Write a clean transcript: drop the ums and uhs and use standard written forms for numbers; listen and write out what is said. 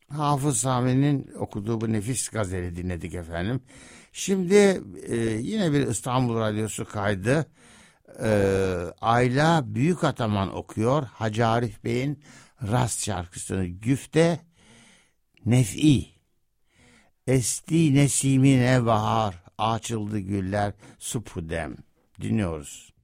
Hafız Sami'nin okuduğu bu nefis gazeli dinledik efendim. Şimdi yine bir İstanbul Radyosu kaydı. Ayla Büyükataman okuyor Hacı Arif Bey'in Rast şarkısını. Güfte Nef'i. Esti nesimine bahar, açıldı güller supudem. Dinliyoruz.